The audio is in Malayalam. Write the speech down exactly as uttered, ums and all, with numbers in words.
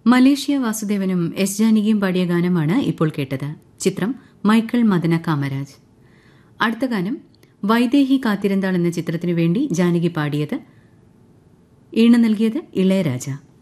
മലേഷ്യ വാസുദേവനും എസ് ജാനകിയും പാടിയ ഗാനമാണ് ഇപ്പോൾ കേട്ടത്. ചിത്രം മൈക്കിൾ മദന കാമരാജ്. അടുത്ത ഗാനം വൈദേഹി കാത്തിരുന്നാൾ എന്ന ചിത്രത്തിനു വേണ്ടി ജാനകി പാടിയത്. ഈണം നൽകിയത് ഇളയരാജ.